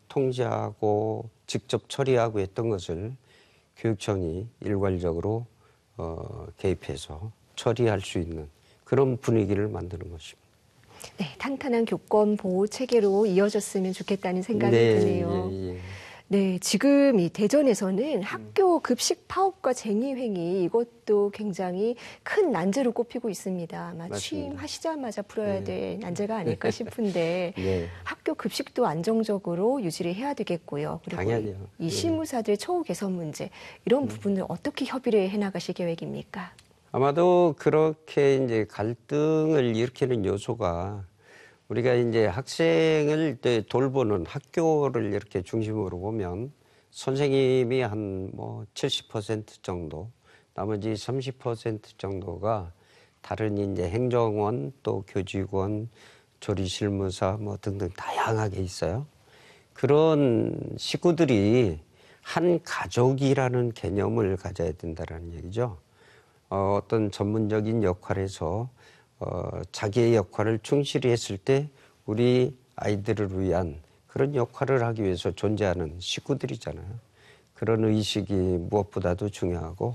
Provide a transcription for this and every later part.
통제하고 직접 처리하고 했던 것을 교육청이 일괄적으로 개입해서 처리할 수 있는 그런 분위기를 만드는 것입니다. 네, 탄탄한 교권 보호 체계로 이어졌으면 좋겠다는 생각이 드네요. 예. 네, 지금 이 대전에서는 학교 급식 파업과 쟁의행위 이것도 굉장히 큰 난제로 꼽히고 있습니다. 아마 맞습니다. 취임하시자마자 풀어야 될 난제가 아닐까 싶은데 네. 학교 급식도 안정적으로 유지를 해야 되겠고요. 그리고 당연히요. 이 시무사들 처우 개선 문제 이런 부분을 어떻게 협의를 해나가실 계획입니까? 아마도 그렇게 이제 갈등을 일으키는 요소가 우리가 이제 학생을 돌보는 학교를 이렇게 중심으로 보면 선생님이 한 뭐 70% 정도, 나머지 30% 정도가 다른 이제 행정원 또 교직원, 조리실무사 뭐 등등 다양하게 있어요. 그런 식구들이 한 가족이라는 개념을 가져야 된다는 얘기죠. 어떤 전문적인 역할에서 자기의 역할을 충실히 했을 때 우리 아이들을 위한 그런 역할을 하기 위해서 존재하는 식구들이잖아요. 그런 의식이 무엇보다도 중요하고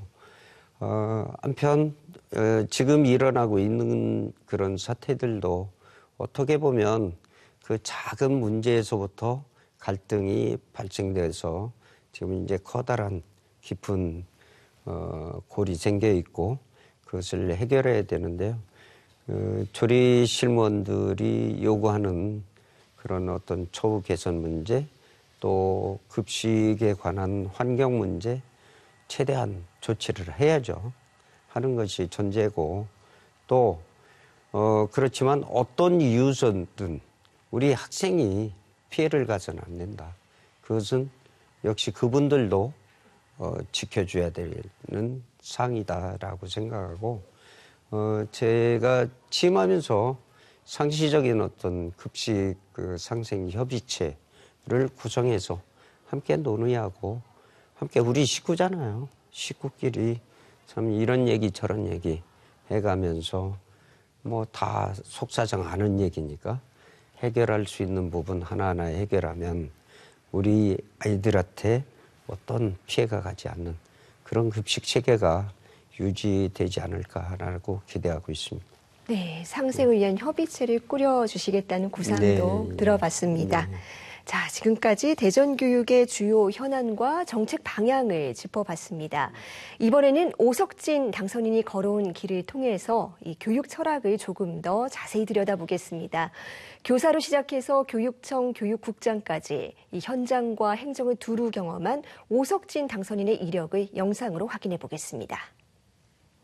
한편 지금 일어나고 있는 그런 사태들도 어떻게 보면 그 작은 문제에서부터 갈등이 발생돼서 지금 이제 커다란 깊은 골이 생겨 있고 그것을 해결해야 되는데요. 조리 실무원들이 요구하는 그런 어떤 처우 개선 문제 또 급식에 관한 환경 문제 최대한 조치를 해야죠. 하는 것이 전제고 또 그렇지만 어떤 이유서든 우리 학생이 피해를 가서는 안 된다. 그것은 역시 그분들도 지켜줘야 되는 사항이다라고 생각하고 제가 취임하면서 상시적인 어떤 급식 상생 협의체를 구성해서 함께 논의하고 함께 우리 식구잖아요. 식구끼리 참 이런 얘기 저런 얘기 해가면서 뭐 다 속사정 아는 얘기니까 해결할 수 있는 부분 하나하나 해결하면 우리 아이들한테 어떤 피해가 가지 않는 그런 급식 체계가 유지되지 않을까라고 기대하고 있습니다. 네, 상생을 위한 협의체를 꾸려주시겠다는 구상도 네. 들어봤습니다. 네. 자, 지금까지 대전교육의 주요 현안과 정책 방향을 짚어봤습니다. 이번에는 오석진 당선인이 걸어온 길을 통해서 이 교육 철학을 조금 더 자세히 들여다보겠습니다. 교사로 시작해서 교육청 교육국장까지 이 현장과 행정을 두루 경험한 오석진 당선인의 이력을 영상으로 확인해 보겠습니다.